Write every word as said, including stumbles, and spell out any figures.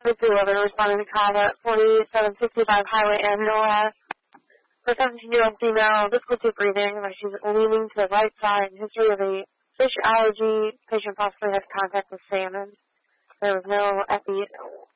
Mississippi River responding to call at forty-seven sixty-five Highway M N O S. For seventeen-year-old female, difficulty breathing, like she's leaning to the right side, history of a fish allergy. Patient possibly has contact with salmon. There was no epi